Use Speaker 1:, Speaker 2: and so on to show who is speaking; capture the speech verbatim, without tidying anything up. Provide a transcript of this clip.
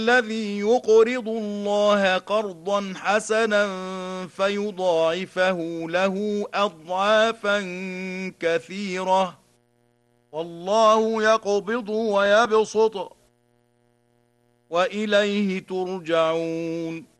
Speaker 1: الذي يقرض الله قرضا حسنا فيضاعفه له أضعافا كثيرة والله يقبض ويبسط وإليه ترجعون